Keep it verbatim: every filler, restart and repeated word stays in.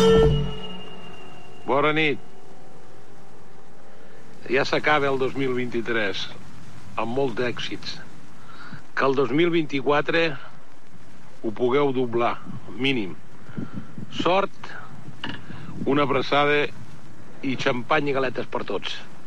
Bona nit. Ja s'acaba el dos mil vint-i-tres, amb molts èxits. Que el dos mil vint-i-quatre ho pugueu doblar, mínim. Sort, una abraçada i xampany i galetes per tots.